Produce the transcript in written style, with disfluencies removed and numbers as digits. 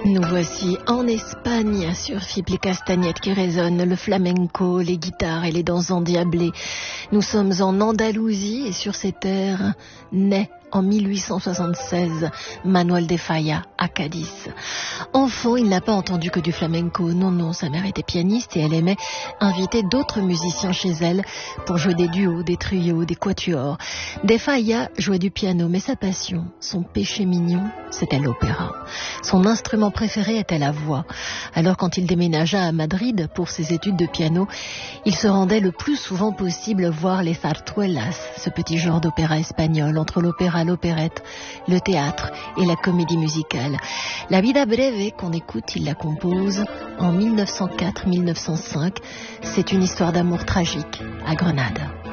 Nous voici en Espagne sur Fiple et Castagnettes qui résonnent, le flamenco, les guitares et les danses endiablées. Nous sommes en Andalousie et sur ces terres naît en 1876 Manuel de Falla à Cadiz. Enfant, il n'a pas entendu que du flamenco. Non, sa mère était pianiste et elle aimait inviter d'autres musiciens chez elle pour jouer des duos, des trios, des quatuors. De Falla jouait du piano, mais sa passion, son péché mignon, c'était l'opéra. Son instrument préféré était la voix. Alors quand il déménagea à Madrid pour ses études de piano, il se rendait le plus souvent possible voir les zarzuelas, ce petit genre d'opéra espagnol entre l'opéra, l'opérette, le théâtre et la comédie musicale. La Vida Breve qu'on écoute, il la compose en 1904-1905. C'est une histoire d'amour tragique à Grenade.